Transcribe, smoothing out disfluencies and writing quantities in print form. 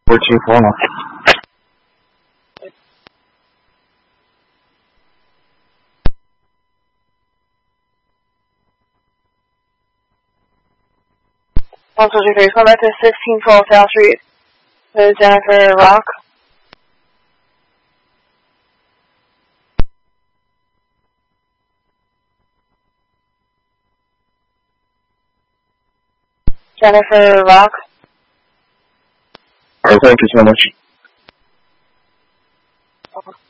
14-4 now. Also, come back to 1612 South Street. There's Jennifer Rock. Jennifer Rock. Alright, thank you so much. Okay.